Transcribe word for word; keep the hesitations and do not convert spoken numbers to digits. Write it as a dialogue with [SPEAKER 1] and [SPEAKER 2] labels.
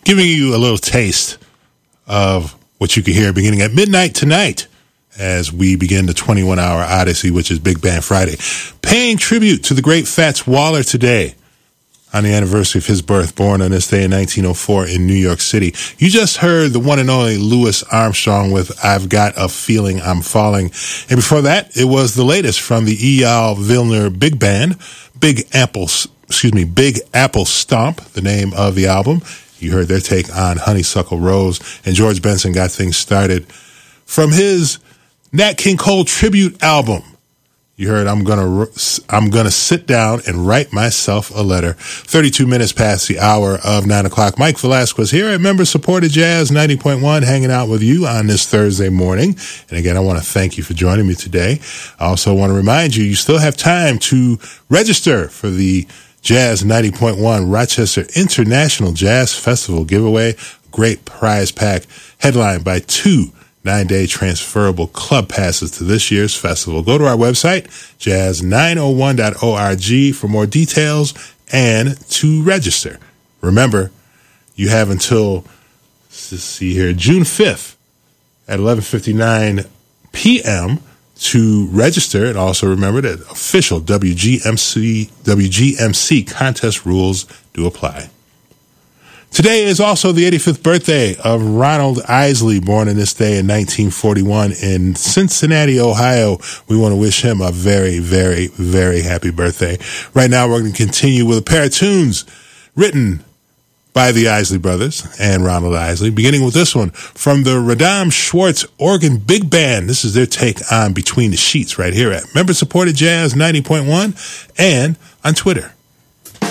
[SPEAKER 1] giving you a little taste of what you can hear beginning at midnight tonight as we begin the twenty-one hour Odyssey, which is Big Band Friday. Paying tribute to the great Fats Waller today on the anniversary of his birth, born on this day in nineteen oh four in New York City. You just heard the one and only Louis Armstrong with I've Got a Feeling I'm Falling. And before that, it was the latest from the Eyal Vilner Big Band, Big Apple, excuse me, Big Apple Stomp, the name of the album. You heard their take on Honeysuckle Rose, and George Benson got things started from his Nat King Cole tribute album. You heard I'm gonna I'm gonna sit down and write myself a letter. thirty-two minutes past the hour of nine o'clock. Mike Velasquez here at Member Supported Jazz ninety point one, hanging out with you on this Thursday morning. And again, I want to thank you for joining me today. I also want to remind you, you still have time to register for the Jazz ninety point one Rochester International Jazz Festival giveaway. Great prize pack headlined by two nine-day transferable club passes to this year's festival. Go to our website, jazz nine oh one dot org, for more details and to register. Remember, you have until, let's see here, June fifth at eleven fifty-nine p.m. to register. And also remember that official W G M C, W G M C contest rules do apply. Today is also the eighty-fifth birthday of Ronald Isley, born on this day in nineteen forty-one in Cincinnati, Ohio. We want to wish him a very, very, very happy birthday. Right now, we're going to continue with a pair of tunes written by the Isley brothers and Ronald Isley, beginning with this one from the Radam Schwartz Organ Big Band. This is their take on Between the Sheets right here at Member Supported Jazz ninety point one and on Twitter.